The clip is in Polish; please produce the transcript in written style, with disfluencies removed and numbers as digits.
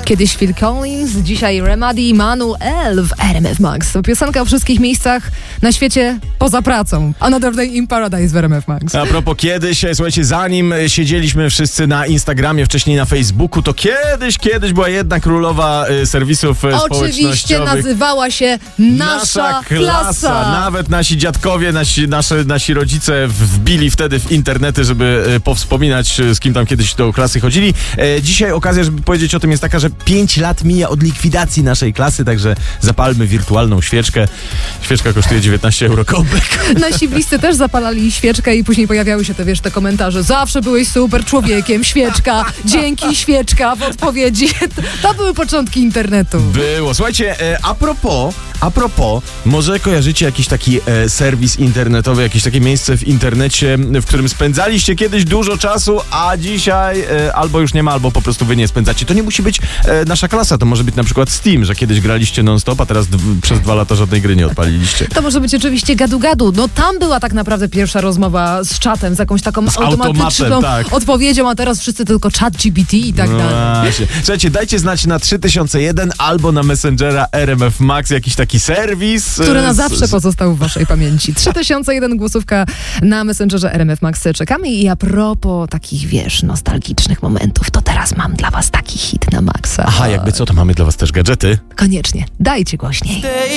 Kiedyś Phil Collins, dzisiaj Remedy Manuel w RMF Max. To piosenka o wszystkich miejscach na świecie poza pracą. Another Day in Paradise w RMF Max. A propos kiedyś, słuchajcie, zanim siedzieliśmy wszyscy na Instagramie, wcześniej na Facebooku, to kiedyś była jedna królowa serwisów społecznościowych. Oczywiście nazywała się Nasza Klasa. Nawet nasi dziadkowie, nasi rodzice wbili wtedy w internety, żeby powspominać, z kim tam kiedyś do klasy chodzili. Dzisiaj okazja, żeby powiedzieć o tym, jest taka, że 5 lat mija od likwidacji naszej klasy, także zapalmy wirtualną świeczkę. Świeczka kosztuje 19 euro kołbek. Nasi bliscy też zapalali świeczkę i później pojawiały się te komentarze. Zawsze byłeś super człowiekiem, świeczka, dzięki świeczka w odpowiedzi. To były początki internetu. Było. Słuchajcie, a propos, może kojarzycie jakiś taki serwis internetowy, jakieś takie miejsce w internecie, w którym spędzaliście kiedyś dużo czasu, a dzisiaj albo już nie ma, albo po prostu wy nie spędzacie. To nie musi być Nasza Klasa, to może być na przykład Steam, że kiedyś graliście non-stop, a teraz przez 2 lata żadnej gry nie odpaliliście. To może być oczywiście gadu-gadu. No tam była tak naprawdę pierwsza rozmowa z czatem, z jakąś taką automatyczną odpowiedzią, a teraz wszyscy tylko ChatGPT i tak dalej. Właśnie. Słuchajcie, dajcie znać na 3001 albo na Messengera RMF Max jakiś taki serwis, który na zawsze pozostał w waszej pamięci. 3001 głosówka na Messengerze RMF Max. Czekamy i a propos takich, nostalgicznych momentów, to teraz mam dla was taki hit na maksa. Aha, jakby co, to mamy dla was też gadżety. Koniecznie. Dajcie głośniej.